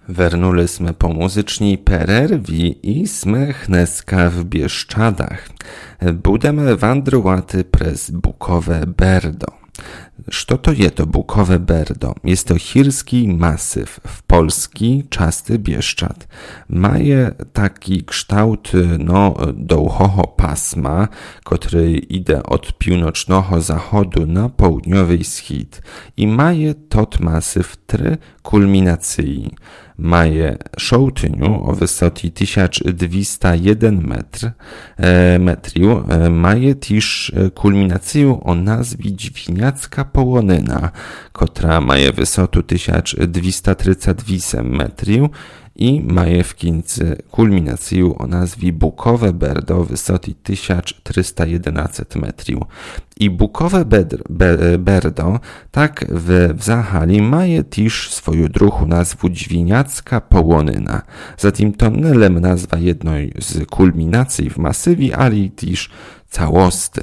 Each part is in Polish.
Wernuli jsme po muzycznej pererwi i jsme dneska w Bieszczadach. Budeme wandrowaty przez Bukowe Berdo. Co to je to Bukowe Berdo? Jest to chirski masyw w polski czasty Bieszczad. Maje taki kształt dołhoho pasma, który idzie od północnego zachodu na południowy wschód. I maje tot masyw trzy kulminacji. Maje szołtyniu o wysokości 1201 metriów. Maje też kulminację o nazwie Dźwiniacka Połonyna, która maje wysokość 1238 metriów i maje w końcu kulminację o nazwie Bukowe Berdo o wysokości 1311 metriów. I Bukowe Berdo, tak w Zachali, maje też swoją druhą nazwę Dźwiniacka Połonyna. Zatem to nie tylko nazwa jednej z kulminacji w masywie, ale też całosty.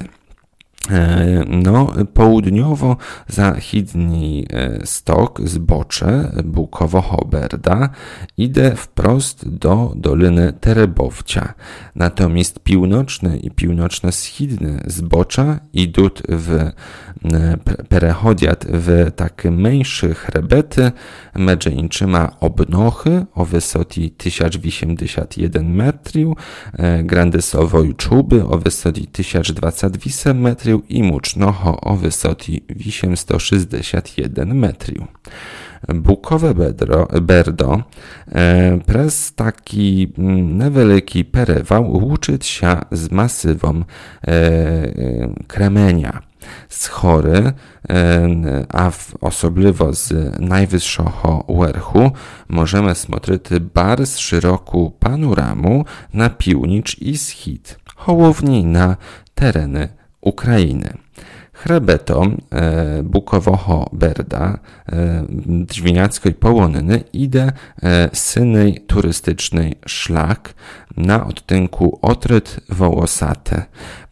Południowo-zachidni stok, zbocze Bukowoho Berda idzie wprost do Doliny Terebowcia. Natomiast północne i północno-wschidne zbocza idą perechodziat w takie mniejsze chrebety, między innymi Obnochy o wysokości 1081 metriów, Grandesowej Czuby o wysokości 1028 metriów i Mucznoho o wysokości 861 metriów. Bukowe Berdo przez taki niewielki perewał łuczyć się z masywą Kremenia. Z chory, a osobliwo z najwyższego werchu możemy smotrić bardzo szeroką panoramę na półnicz i wschód, głównie na tereny Ukrainy. Chrebetom Bukowoho Berda, Dźwiniackiej Połonyny idzie synej turystyczny szlak na odtynku Otryt Wołosate.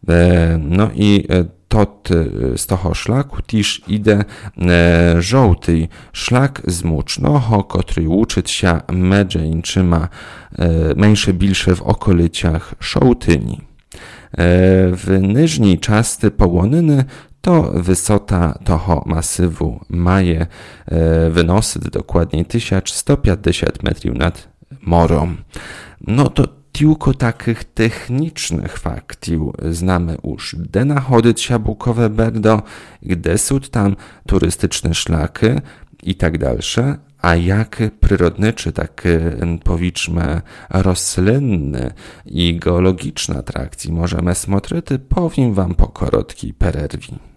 Z tego szlaku też idzie żółty szlak z Mucznoho, który łuczyć się między innymi mniejsze bilsze w okolicach Szołtyni. W niżniej czasty Połonyny to wysota toho masywu maje wynosy dokładnie 1150 metrów nad morem. To tylko takich technicznych faktów znamy już, gdzie nachodzić się Bukowe Berdo, gdzie są tam turystyczne szlaki i tak dalsze, a jakie przyrodne, czy takie powiedzmy roślinne i geologiczne atrakcje możemy smotrić, powiem wam po krótkiej przerwie.